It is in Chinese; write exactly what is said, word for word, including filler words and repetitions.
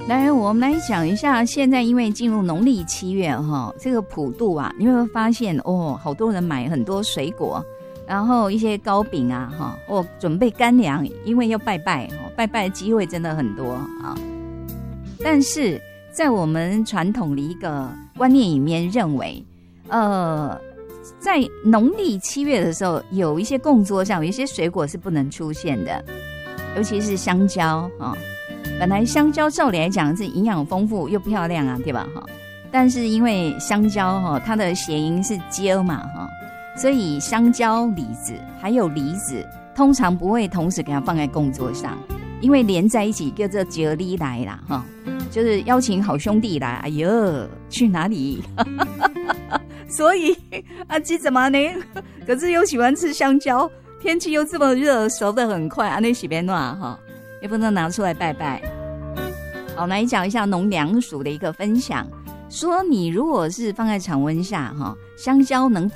来，我们来讲一下，现在因为进入农历七月哈，这个普渡啊，你会不会发现哦，好多人买很多水果，然后一些糕饼啊哈，或准备干粮，因为要拜拜，拜拜的机会真的很多啊。但是在我们传统的一个观念里面认为，呃，在农历七月的时候，有一些供桌上有一些水果是不能出现的，尤其是香蕉啊。本来香蕉照理来讲是营养丰富又漂亮啊，对吧？哈，但是因为香蕉哈，它的谐音是蕉嘛哈，所以香蕉、李子还有梨子，通常不会同时给它放在供桌上，因为连在一起叫做接力来啦哈，就是邀请好兄弟来。哎呦，去哪里？所以阿基怎么呢？可是又喜欢吃香蕉，天气又这么热，熟得很快，安内洗边暖哈。也不能拿出来拜拜。好，来讲一下农粮署的一个分享，说你如果是放在常温下哈，香蕉能